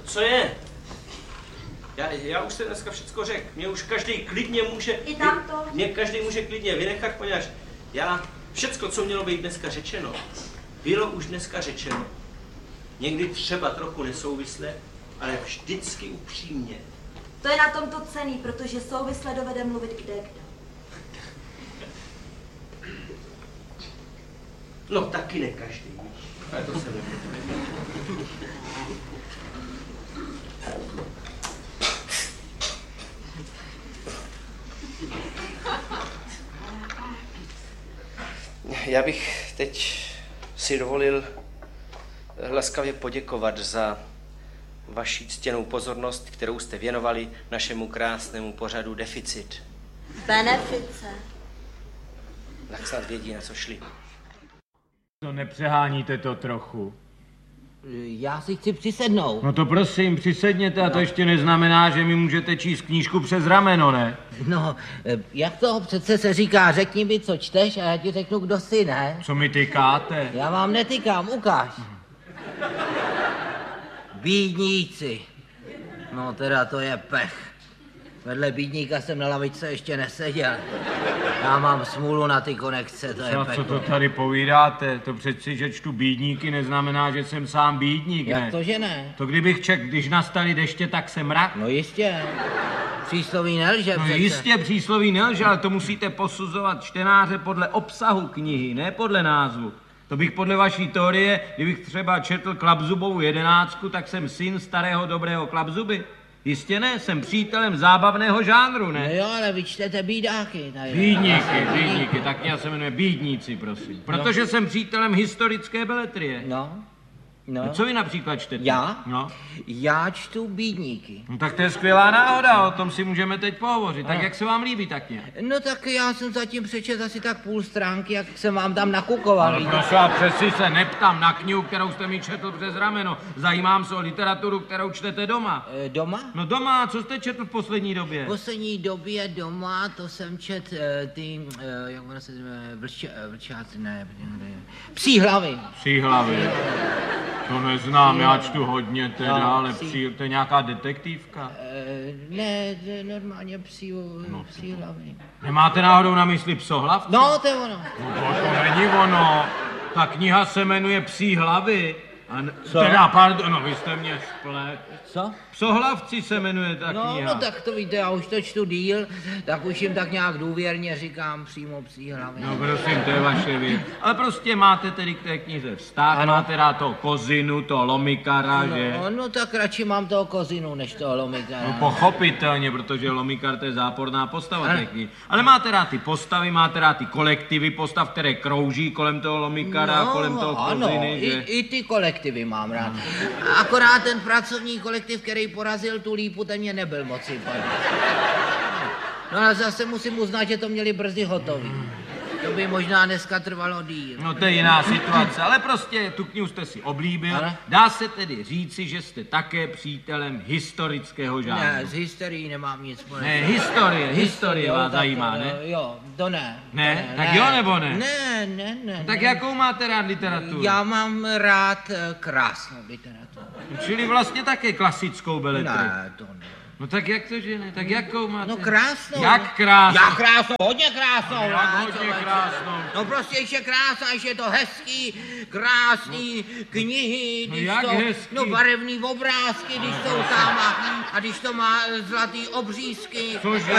Co je? Já už jsem dneska všecko řekl. Mě už každý klidně může... I tam to? Mě každý může klidně vynechat, poněvadž já všecko, co mělo být dneska řečeno, bylo už dneska řečeno. Někdy třeba trochu nesouvisle, ale vždycky upřímně. To je na tomto cenný, protože souvisle dovede mluvit kdekdo. No taky ne každý, ale to se nebude. Já bych teď si dovolil laskavě poděkovat za vaši ctěnou pozornost, kterou jste věnovali našemu krásnému pořadu Deficit. Benefice. Tak snad vědí, na co šli. To nepřeháníte to trochu. Já si chci přisednout. No to prosím, přisedněte a to ještě neznamená, že mi můžete číst knížku přes rameno, ne? No, jak toho přece se říká, řekni mi, co čteš a já ti řeknu, kdo jsi, ne? Co mi tykáte? Já vám netykám, ukáž. Bídníci. No teda to je pech. Vedle bídníka jsem na lavičce ještě neseděl. Já mám smůlu na ty konekce, to je peklo. Co to tady povídáte? To přeci, že čtu bídníky, neznamená, že jsem sám bídník, ne? Jak to, že ne? To kdybych čekl, když nastaly deště, tak jsem mrak. No jistě. Přísloví nelže No přece. jistě, přísloví nelže, ale to musíte posuzovat čtenáře podle obsahu knihy, ne podle názvu. To bych podle vaší teorie, kdybych třeba četl Klapzubovou 11, tak jsem syn starého dobrého Klapzuby. Jistě ne, jsem přítelem zábavného žánru, ne? No jo, ale vy čtete bídáky. Bídníky, tak já se jmenuji Bídníci, prosím. Protože jsem přítelem historické beletrie. No. Co vy například čtete? Já? No. Já čtu bídníky. No tak to je skvělá náhoda, o tom si můžeme teď pohovořit. Tak jak se vám líbí tak nějak? No tak já jsem zatím přečet asi tak půl stránky, jak jsem vám tam nakukoval. Ale prosím, a přeci se neptám na knihu, kterou jste mi četl přes rameno. Zajímám se o literaturu, kterou čtete doma. Doma? No doma, co jste četl v poslední době? V poslední době doma, to jsem čet jak ono se jmenuje, vlčáci, ne, Psí hlavy. Psí hlavy. To neznám, já čtu hodně teda, No, ale to je nějaká detektivka? Ne, normálně psí hlavy. Nemáte náhodou na mysli Psohlav? No, to je ono. No to není ono. Ta kniha se jmenuje Psí hlavy. Co? Teda, pardon, no vy jste mě splet. Co? Psohlavci se jmenuje ta kniha. No tak to víte, já už to čtu díl, tak už jim tak nějak důvěrně říkám přímo Psí hlavy. No prosím, to je vaše věc. Ale prostě máte tedy k té knize vztah, ano. máte rád toho Kozinu, toho Lomikara, že? No tak radši mám toho Kozinu, než toho Lomikara. No pochopitelně, protože Lomikar to je záporná postava té knihy. Ale máte rád ty postavy, máte rád ty kolektivy postav, které krouží kolem toho Lomikara, kolem toho Koziny, že? I ty kolektivy mám rád. Akorát ten pracovní kolektiv, který porazil tu lípu, ten mě nebyl moc sympatický. No ale zase musím uznat, že to měli brzy hotový. To by možná dneska trvalo díl. No to je jiná situace, ale prostě tu knihu jste si oblíbil. Ano. Dá se tedy říci, že jste také přítelem historického žánru. Ne, z historií nemám nic společného. Ne, historie vás zajímá, ne? Jo, to ne. Ne? Tak jo nebo ne? Ne. Tak jakou máte rád literaturu? Já mám rád krásnou literaturu. Čili vlastně také klasickou beletrii. Ne, to ne. No tak jak to, že ne? Tak jakou máte? No krásnou. Jak krásnou? Jak krásnou, hodně krásnou. Jak ne, hodně co, krásnou? No prostě ještě krásná, ještě je to hezký, krásný knihy, No když jak to, hezký? no barevný obrázky, když jsou tam a když to má zlatý obřízky, Cože?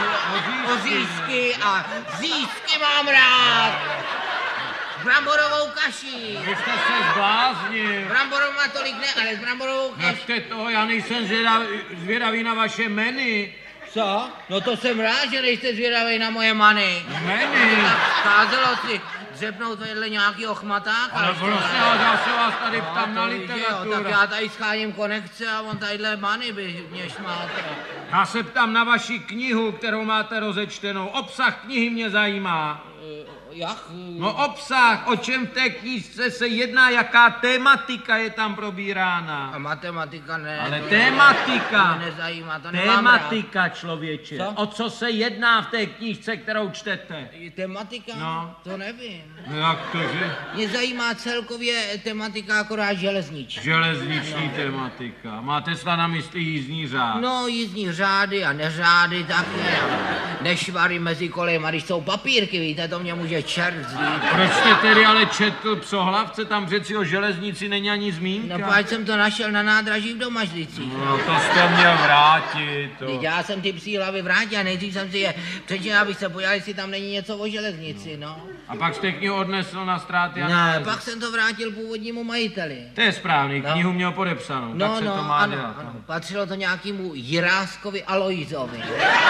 ořízky a řízky mám rád. Bramborovou kaši. Vy jste se zbláznil. Bramborovou má tolik ne, ale s bramborovou kaši. Nechte toho, já nejsem zvědavý na vaše meny. Co? No to jsem rád, že nejste zvědavej na moje many. Meny? Scházelo si dřepnout vedle nějakýho chmatáka. Ale prostě, já se vás tady ptám na literaturu. Tak já tady scháním konekce a on tadyhle many by mě šmáte. Já se ptám na vaši knihu, kterou máte rozečtenou. Obsah knihy mě zajímá. Jak? No obsah, o čem v té knížce se jedná, jaká tématika je tam probírána. A matematika ne. Ale to tématika. mě nezajímá, to nemám rád. Tématika, člověče. Co? O co se jedná v té knížce, kterou čtete? Tematika? No. To nevím. No jak to, že? Mě zajímá celkově tematika akorát železniční. Železniční tematika. Máte snad na mysli jízdní řád? No, jízdní řády a neřády taky. Nešvary mezi kolejema, když jsou papírky, víte, to mě může čert vzít. Proč jste tedy ale četl Psohlavce, tam přeci o železnici není ani zmínka? No, páč jsem to našel na nádraží v Domažlicích. No to jste měl vrátit. To. Teď já jsem ty psí hlavy vrátil a nejdřív jsem si je přečetl, abych se podíval, jestli tam není něco o železnici, no. A pak jste knihu odnesl na ztráty a Ne, nálezy. pak jsem to vrátil původnímu majiteli. To je správný, No. knihu měl podepsanou, tak se to má ano, dělat. ano. Patřilo to nějakému Jiráskovi Alojzovi.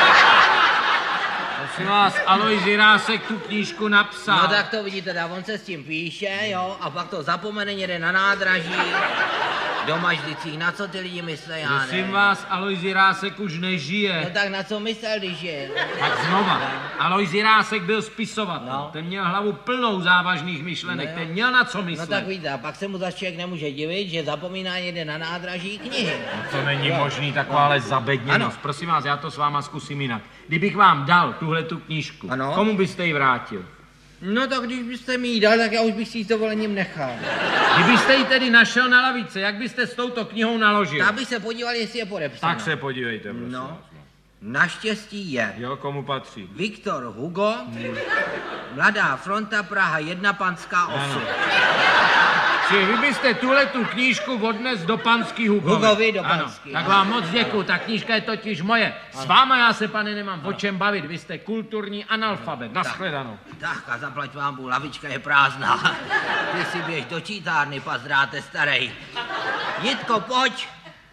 Prosím vás, Alojz Jirásek tu knížku napsal. No tak to vidíte, tak on se s tím píše, jo, a pak to zapomene někde na nádraží, Domažlicích, na co ty lidi myslí, já Prosím nevím. vás, Alojz Jirásek už nežije. No tak na co myslel, když je? Tak znova, Alojz Jirásek byl spisovatel, No. ten měl hlavu plnou závažných myšlenek, No jo. ten měl na co No myslet. tak víte, a pak se mu zase člověk nemůže divit, že zapomíná někde na nádraží knihy. To není Jo. možný, takováhle zabedněnost. Ano. Prosím vás, já to s váma zkusím jinak. Kdybych vám dal tuhle tu knížku, Ano. komu byste ji vrátil? No tak když byste mi ji dal, tak já už bych si ji s dovolením nechal. Kdybyste ji tedy našel na lavice, jak byste s touto knihou naložil? Já bych se podíval, jestli je podepsáno. Tak se podívejte, prosím No, vás. naštěstí je. Jo, komu patří? Viktor Hugo, Mladá fronta Praha 1, Panská 8. Čili vy byste tuhle tu knížku odnes do Panský Hugovi. Hugovi do Ano, Panský, tak ano. vám moc děkuju, ta knížka je totiž moje. S váma já se, pane, nemám o čem bavit, vy jste kulturní analfabet. Nashledanou. Tak a zaplať vám Bůh, lavička je prázdná. Ty si běž do čítárny, pazdráte starej. Jitko, pojď.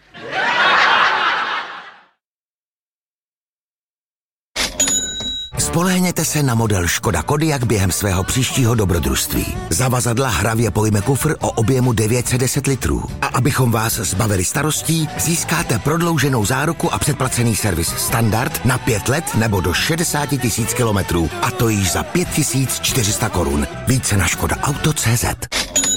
Spolehněte se na model Škoda Kodiaq během svého příštího dobrodružství. Zavazadla hravě pojme kufr o objemu 910 litrů. A abychom vás zbavili starostí, získáte prodlouženou záruku a předplacený servis standard na 5 let nebo do 60 000 kilometrů. A to již za 5 400 korun. Více na škodaauto.cz.